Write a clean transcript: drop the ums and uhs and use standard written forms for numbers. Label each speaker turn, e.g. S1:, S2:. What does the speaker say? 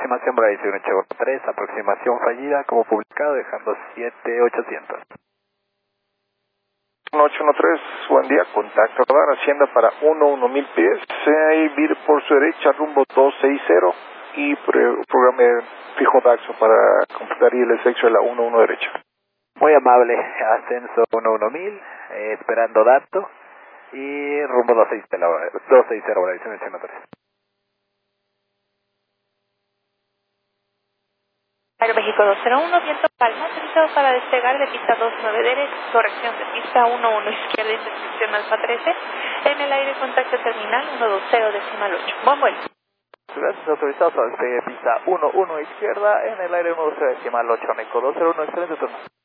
S1: aproximación para 1883, aproximación fallida como publicado, dejando 7800.
S2: 1813, buen día, contacto radar, Hacienda para 11.000 pies, y vir por su derecha rumbo 260 y programa fijo Daxo para completar el sexo de la 11 derecha.
S1: Muy amable, ascenso 11000, esperando dato y rumbo 260, para 1883.
S3: Aeroméxico 201, viento calmo, autorizado para despegar de pista 29 derecha, corrección de pista 11 izquierda, intersección alfa 13, en el aire contacto terminal 120 decimal 8. Buen vuelo.
S1: Gracias, autorizados para despegue de pista 11 izquierda, en el aire 120 decimal 8, Meco 201, excelente turno.